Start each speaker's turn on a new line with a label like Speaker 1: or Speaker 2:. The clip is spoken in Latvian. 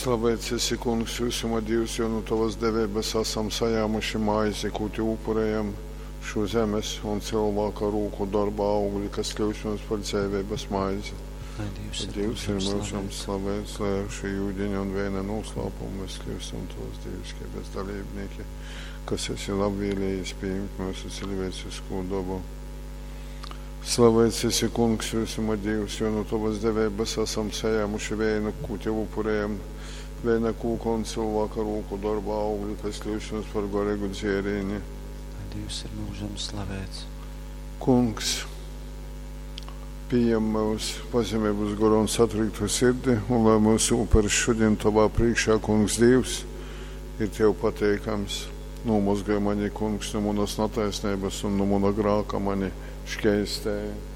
Speaker 1: Slavēts esi, Kungs, visuma Dievs, jo no tavas devības esam sajāmuši maizi, ko te upurējam šo zemes un cilvēka rūku darba augļi, kas kļūst mums par dzīvības maizi. Dievs ir mūžam slavēts, lai ar šī jūdiņa un vēna noslēpumu mēs kļūstam tos dievišķības dalībnieki, kas esi labvēlējis pieņemt mūsu cilvēcisko dabu. Slavēts esi, Kungs, visuma Dievs, jo no tavas devības esam sajāmuši vēnu, ko te upurējam vēna kūka un cilvēka rūku darba augļi, kas kļūst mums par garīgu dzērieni.
Speaker 2: Dievs ir mūžam slavēts.
Speaker 1: Kungs, pieņem mūs pazemības garu un satriktu sirdi, un lai mūsu upurs šodien tavā priekšā, Kungs, Dievs, ir tev pateikams. Nomazgāj mani, Kungs, no manas netaisnības un no mana grāka mani šķēstēja.